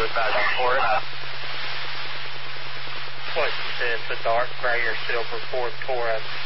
advise on Ford. What is the dark gray or silver Ford Taurus?